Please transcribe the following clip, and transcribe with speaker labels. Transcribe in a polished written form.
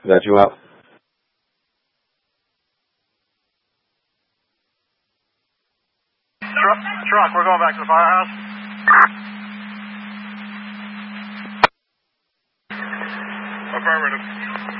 Speaker 1: Is that you out?
Speaker 2: Truck, we're going back to the firehouse. Affirmative.